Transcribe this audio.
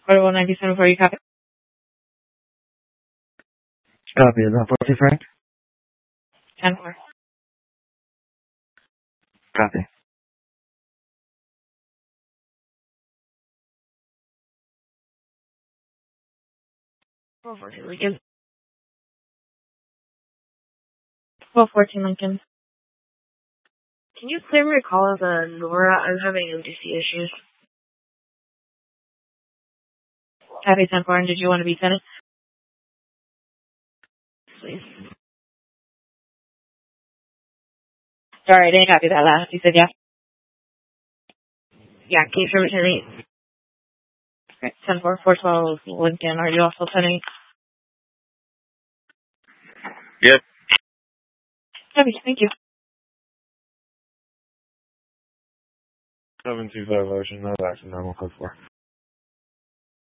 Order 197 for you, copy. Copy. Is that 14 Frank? 10-4. Copy. 1214 Lincoln. 1214 Lincoln. Can you clear my call as a Nora? I'm having MDC issues. Copy 10-4, and did you want to be sent? Please. Sorry, I didn't copy that last. You said yes? Yeah, can you show me 10-8? Okay, 10-4, 412 Lincoln. Are you also sending? Yep. Copy, thank you. 725 Ocean, no action, normal code 4.